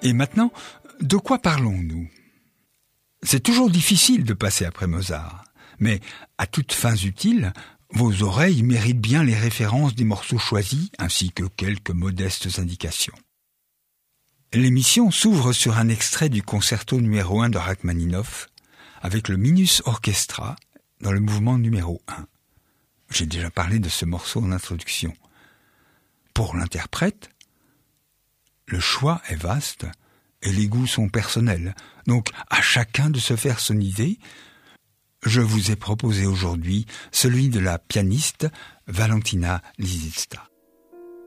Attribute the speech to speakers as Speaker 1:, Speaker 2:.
Speaker 1: Et maintenant, de quoi parlons-nous ? C'est toujours difficile de passer après Mozart, mais à toutes fins utiles, vos oreilles méritent bien les références des morceaux choisis, ainsi que quelques modestes indications. L'émission s'ouvre sur un extrait du concerto numéro 1 de Rachmaninoff, avec le Minus Orchestra dans le mouvement numéro 1. J'ai déjà parlé de ce morceau en introduction. Pour l'interprète, le choix est vaste et les goûts sont personnels, donc à chacun de se faire son idée. Je vous ai proposé aujourd'hui celui de la pianiste Valentina Lisitsa.